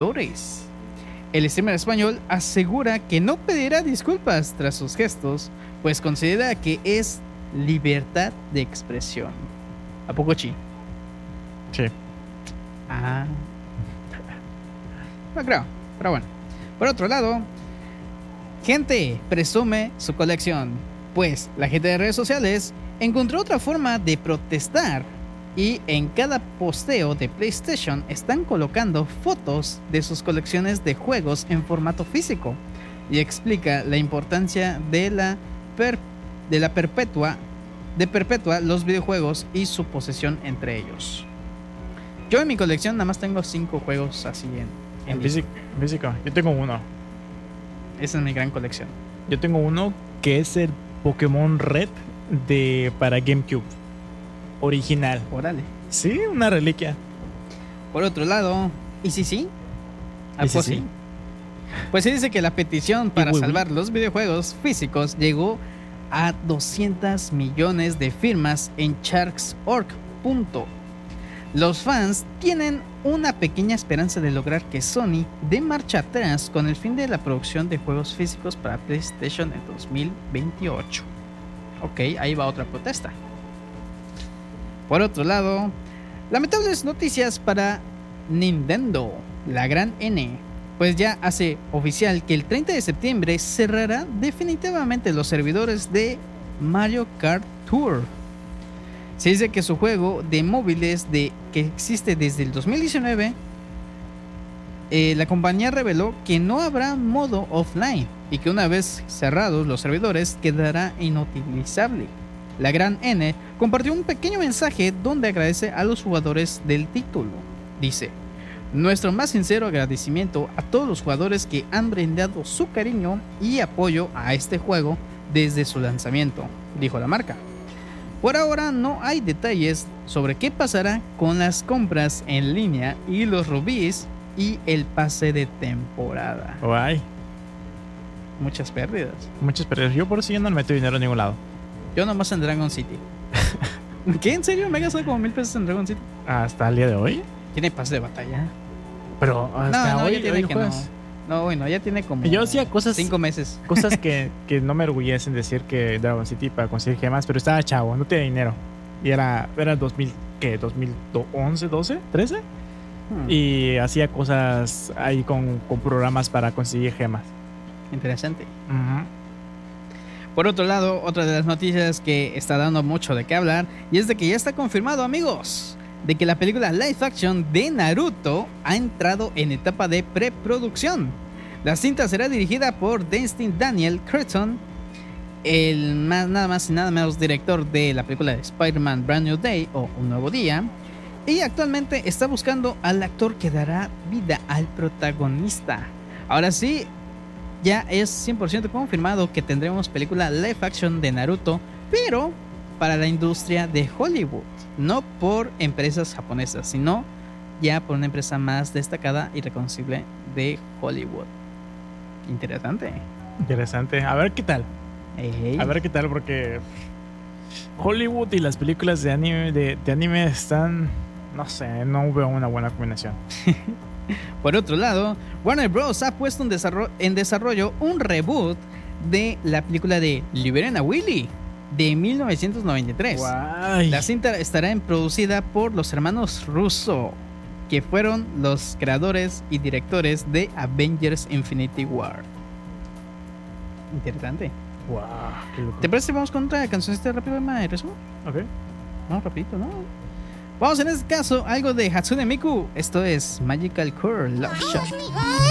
seguidores. El streamer español asegura que no pedirá disculpas tras sus gestos, pues considera que es libertad de expresión. ¿A poco chi? Sí. Ah. No creo, pero bueno. Por otro lado, gente presume su colección, pues la gente de redes sociales encontró otra forma de protestar y en cada posteo de PlayStation están colocando fotos de sus colecciones de juegos en formato físico y explica la importancia de perpetua los videojuegos y su posesión entre ellos. Yo en mi colección nada más tengo 5 juegos así en físico. Yo tengo uno. Esa es mi gran colección. Yo tengo uno que es el Pokémon Red para GameCube. Original. Órale. Sí, una reliquia. Por otro lado, ¿y si sí? ¿Y si sí? Pues se dice que la petición para salvar los videojuegos físicos llegó a 200 millones de firmas en Sharks.org. Los fans tienen una pequeña esperanza de lograr que Sony dé marcha atrás con el fin de la producción de juegos físicos para PlayStation en 2028. Ok, ahí va otra protesta. Por otro lado, lamentables noticias para Nintendo, la gran N, pues ya hace oficial que el 30 de septiembre cerrará definitivamente los servidores de Mario Kart Tour. Se dice que su juego de móviles que existe desde el 2019, la compañía reveló que no habrá modo offline y que una vez cerrados los servidores quedará inutilizable. La gran N compartió un pequeño mensaje donde agradece a los jugadores del título. Dice: nuestro más sincero agradecimiento a todos los jugadores que han brindado su cariño y apoyo a este juego desde su lanzamiento, dijo la marca. Por ahora no hay detalles sobre qué pasará con las compras en línea y los rubíes y el pase de temporada. Guay. Muchas pérdidas. Yo por si no le meto dinero a ningún lado. Yo nomás en Dragon City. ¿Qué? ¿En serio? ¿Me he gastado como 1000 pesos en Dragon City? ¿Hasta el día de hoy? Tiene pase de batalla. Pero hasta hoy, ya tiene que no. No, bueno, ya tiene como yo hacía cosas 5 meses. Cosas que no me enorgullecen decir que Dragon City para conseguir gemas, pero estaba chavo, no tenía dinero. Y era 2000, ¿qué? 2011, 12, 13. Y hacía cosas ahí con programas para conseguir gemas. Interesante. Por otro lado, otra de las noticias que está dando mucho de qué hablar, y es de que ya está confirmado, amigos, de que la película live action de Naruto ha entrado en etapa de preproducción. La cinta será dirigida por Destin Daniel Cretton, nada más y nada menos director de la película de Spider-Man Brand New Day o Un Nuevo Día, y actualmente está buscando al actor que dará vida al protagonista. Ahora sí, ya es 100% confirmado que tendremos película live action de Naruto, pero para la industria de Hollywood, no por empresas japonesas, sino ya por una empresa más destacada y reconocible de Hollywood. Interesante. A ver qué tal. A ver qué tal, porque Hollywood y las películas de anime están, no sé, no veo una buena combinación. Por otro lado, Warner Bros. Ha puesto en desarrollo un reboot de la película de Liberen a Willy de 1993. Guay. La cinta estará producida por los hermanos Russo, que fueron los creadores y directores de Avengers Infinity War. Interesante. Wow, qué loco. ¿Te parece que vamos con otra cancioncita rápido, Maestro? Ok. No, rapidito, ¿no? Vamos en este caso algo de Hatsune Miku. Esto es Magical Core Love Shot.